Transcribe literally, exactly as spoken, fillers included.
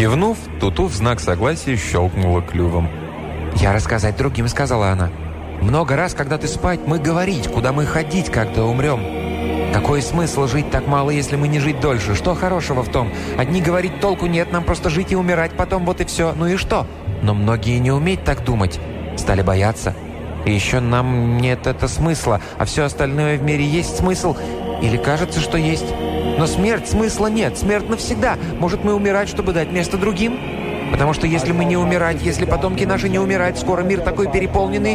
Кивнув, Туту в знак согласия щелкнула клювом. «Я рассказать другим», — сказала она. «Много раз, когда ты спать, мы говорить, куда мы ходить, когда умрем. Какой смысл жить так мало, если мы не жить дольше? Что хорошего в том? Одни говорить толку нет, нам просто жить и умирать потом, вот и все. Ну и что? Но многие не умеют так думать. Стали бояться. И еще нам нет это смысла, а все остальное в мире есть смысл. Или кажется, что есть. Но смерть смысла нет, смерть навсегда. Может, мы умирать, чтобы дать место другим? Потому что если мы не умирать, если потомки наши не умирать, скоро мир такой переполненный,